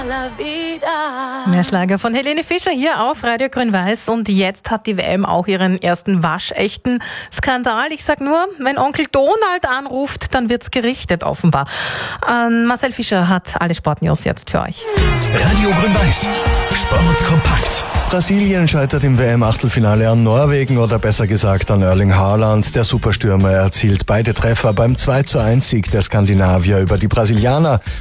Mehr Schlager von Helene Fischer hier auf Radio Grün-Weiß. Und jetzt hat die WM auch ihren ersten waschechten Skandal. Ich sag nur, wenn Onkel Donald anruft, dann wird's gerichtet offenbar. Marcel Fischer hat alle Sportnews jetzt für euch. Radio Grün-Weiß. Sport kompakt. Brasilien scheitert im WM-Achtelfinale an Norwegen oder besser gesagt an Erling Haaland. Der Superstürmer erzielt beide Treffer beim 2:1-Sieg der Skandinavier über die Brasilianer.